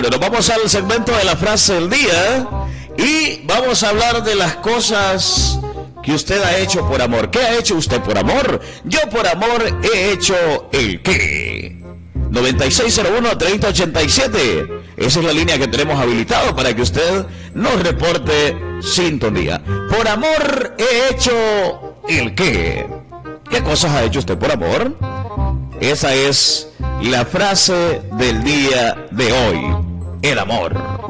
Bueno, nos vamos al segmento de la frase del día y vamos a hablar de las cosas que usted ha hecho por amor. ¿Qué ha hecho usted por amor? Yo por amor he hecho el qué. 9601-3087. Esa es la línea que tenemos habilitado para que usted nos reporte sintonía. Por amor he hecho el qué. ¿Qué cosas ha hecho usted por amor? Esa es la frase del día de hoy. El amor.